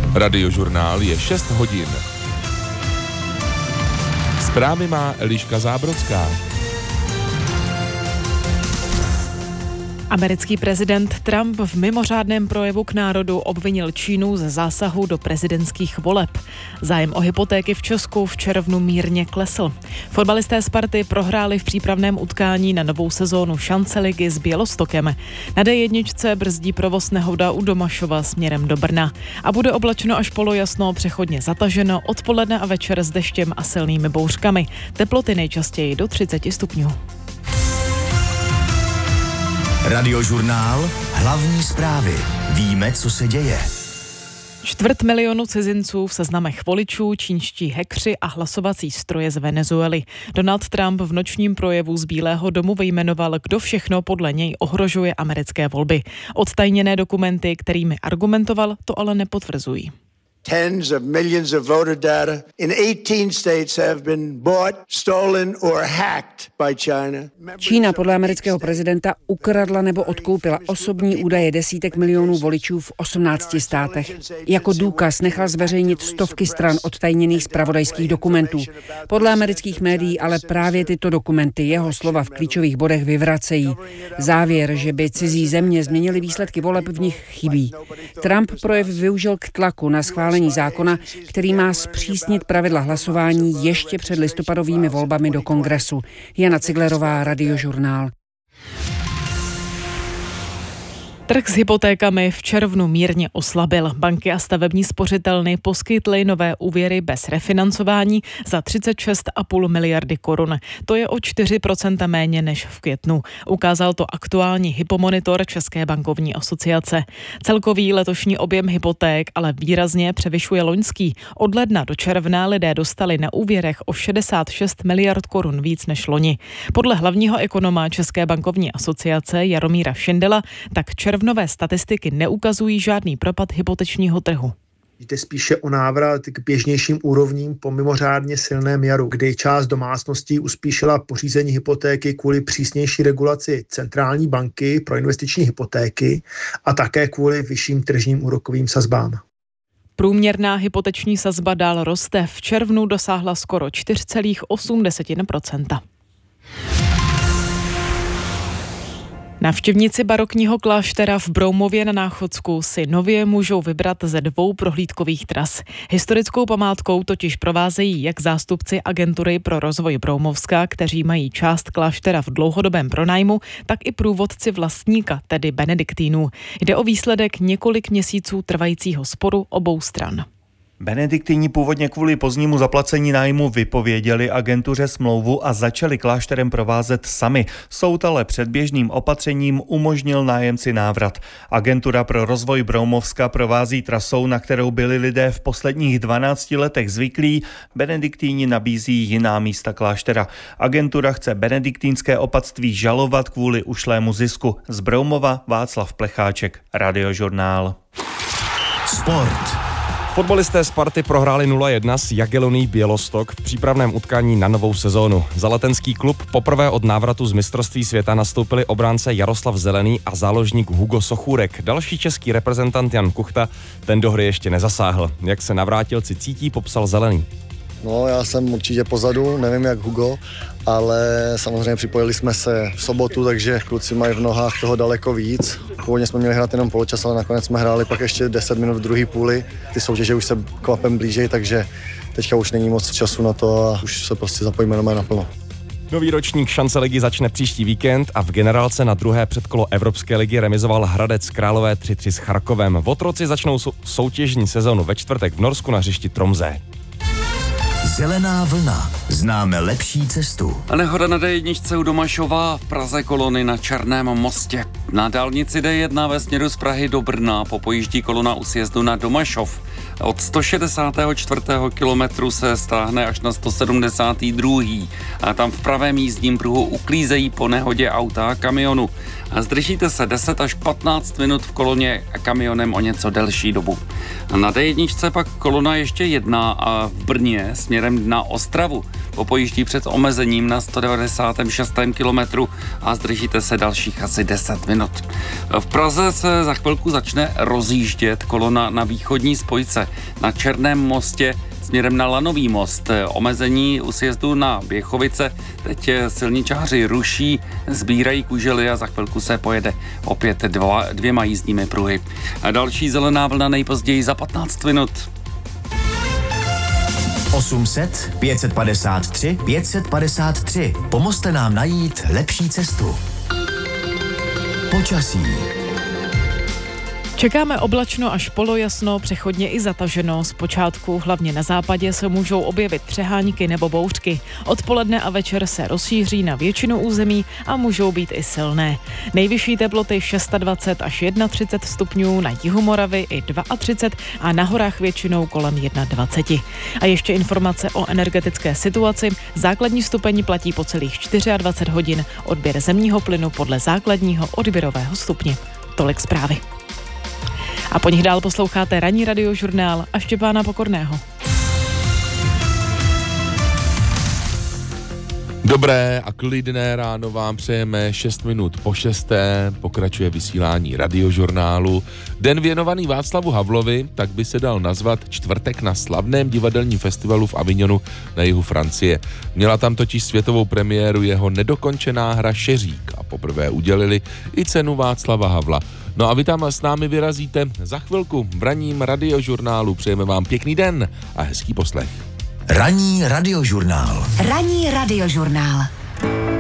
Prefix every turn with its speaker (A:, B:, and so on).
A: Radiožurnál je 6 hodin. Zprávy má Eliška Zábrodská.
B: Americký prezident Trump v mimořádném projevu k národu obvinil Čínu ze zásahu do prezidentských voleb. Zájem o hypotéky v Česku v červnu mírně klesl. Fotbalisté Sparty prohráli v přípravném utkání na novou sezónu Šanceligy s Bělostokem. Na D1 brzdí provoz nehoda u Domašova směrem do Brna. A bude oblačno až polojasno, přechodně zataženo, odpoledne a večer s deštěm a silnými bouřkami. Teploty nejčastěji do 30 stupňů.
C: Radiožurnál, hlavní zprávy. Víme, co se děje.
B: 250 000 cizinců v seznamech voličů, čínští hackři a hlasovací stroje z Venezuely. Donald Trump v nočním projevu z Bílého domu vyjmenoval, kdo všechno podle něj ohrožuje americké volby. Odtajněné dokumenty, kterými argumentoval, to ale nepotvrzují.
D: Tens of millions of voter data in 18 states have been bought, stolen or hacked by China.
E: Čína podle amerického prezidenta ukradla nebo odkoupila osobní údaje desítek milionů voličů v 18 státech. Jako důkaz nechal zveřejnit stovky stran odtajněných zpravodajských dokumentů. Podle amerických médií ale právě tyto dokumenty jeho slova v klíčových bodech vyvracejí. Závěr, že by cizí země změnily výsledky voleb, v nich chybí. Trump projev využil k tlaku na schválení zákona, který má zpřísnit pravidla hlasování ještě před listopadovými volbami do Kongresu. Jana Ciglerová, Radiožurnál.
B: Trh s hypotékami v červnu mírně oslabil. Banky a stavební spořitelny poskytly nové úvěry bez refinancování za 36,5 miliardy korun. To je o 4% méně než v květnu. Ukázal to aktuální hypomonitor České bankovní asociace. Celkový letošní objem hypoték ale výrazně převyšuje loňský. Od ledna do června lidé dostali na úvěrech o 66 miliard korun víc než loni. Podle hlavního ekonoma České bankovní asociace Jaromíra Šindela tak červnové statistiky neukazují žádný propad hypotečního trhu.
F: Jde spíše o návrat k běžnějším úrovním po mimořádně silném jaru, kdy část domácností uspíšila pořízení hypotéky kvůli přísnější regulaci centrální banky pro investiční hypotéky a také kvůli vyšším tržním úrokovým sazbám.
B: Průměrná hypoteční sazba dál roste. V červnu dosáhla skoro 4,8%. Navštěvníci barokního kláštera v Broumově na Náchodsku si nově můžou vybrat ze 2 prohlídkových tras. Historickou památkou totiž provázejí jak zástupci agentury pro rozvoj Broumovska, kteří mají část kláštera v dlouhodobém pronájmu, tak i průvodci vlastníka, tedy benediktínů. Jde o výsledek několik měsíců trvajícího sporu obou stran.
G: Benediktíni původně kvůli pozdnímu zaplacení nájmu vypověděli agentuře smlouvu a začali klášterem provázet sami. Soud ale předběžným opatřením umožnil nájemci návrat. Agentura pro rozvoj Broumovska provází trasou, na kterou byli lidé v posledních 12 letech zvyklí. Benediktíni nabízí jiná místa kláštera. Agentura chce benediktínské opatství žalovat kvůli ušlému zisku. Z Broumova Václav Plecháček, Radiožurnál.
C: Sport.
H: Fotbalisté Sparty prohráli 0-1 s Jagielloní Bělostok v přípravném utkání na novou sezónu. Za letenský klub poprvé od návratu z mistrovství světa nastoupili obránce Jaroslav Zelený a záložník Hugo Sochůrek. Další český reprezentant Jan Kuchta ten do hry ještě nezasáhl. Jak se navrátilci cítí, popsal Zelený.
I: No, já jsem určitě pozadu, nevím jak Hugo, ale samozřejmě připojili jsme se v sobotu, takže kluci mají v nohách toho daleko víc. Původně jsme měli hrát jenom poločas, ale nakonec jsme hráli pak ještě 10 minut v druhé půli. Ty soutěže už se kvapem blížej, takže teďka už není moc času na to a už se prostě zapojíme naplno.
H: Nový ročník Šanceligy začne příští víkend a v generálce na druhé předkolo Evropské ligy remizoval Hradec Králové 3-3 s Charkovem. Votroci začnou soutěžní sezonu ve čtvrtek v Norsku na hřišti Tromsø.
C: Zelená vlna. Známe lepší cestu.
J: A nehoda na D1 u Domašova, v Praze kolony na Černém mostě. Na dálnici D1 ve směru z Prahy do Brna popojíždí kolona u sjezdu na Domašov. Od 164. kilometru se stáhne až na 172. A tam v pravém jízdním pruhu uklízejí po nehodě auta a kamionu. A zdržíte se 10 až 15 minut v koloně a kamionem o něco delší dobu. Na D1 pak kolona ještě jedna a v Brně směrem na Ostravu. popojíždí před omezením na 196. kilometru a zdržíte se dalších asi 10 minut. V Praze se za chvilku začne rozjíždět kolona na východní spojce na Černém mostě směrem na Lanový most. Omezení u sjezdu na Běchovice teď silničáři ruší, sbírají kužely a za chvilku se pojede opět dvěma jízdními pruhy. A další zelená vlna nejpozději za 15 minut.
C: 800 553 553. Pomozte nám najít lepší cestu. Počasí.
B: Čekáme oblačno až polojasno, přechodně i zataženo. Zpočátku hlavně na západě se můžou objevit přehánky nebo bouřky. Odpoledne a večer se rozšíří na většinu území a můžou být i silné. Nejvyšší teploty 26 až 31 stupňů, na jihu Moravy i 32 a na horách většinou kolem 21. A ještě informace o energetické situaci. Základní stupeň platí po celých 24 hodin, odběr zemního plynu podle základního odběrového stupně. Tolik zprávy. A po nich dál posloucháte ranní radiožurnál a Štěpána Pokorného.
A: Dobré a klidné ráno vám přejeme 6 minut po 6. Pokračuje vysílání radiožurnálu. Den věnovaný Václavu Havlovi, tak by se dal nazvat čtvrtek na slavném divadelním festivalu v Avignonu na jihu Francie. Měla tam totiž světovou premiéru jeho nedokončená hra Šeřík a poprvé udělili i cenu Václava Havla. No a vy tam s námi vyrazíte za chvilku v ranním radiožurnálu. Přejeme vám pěkný den a hezký poslech.
C: Ranní radiožurnál.
K: Ranní radiožurnál.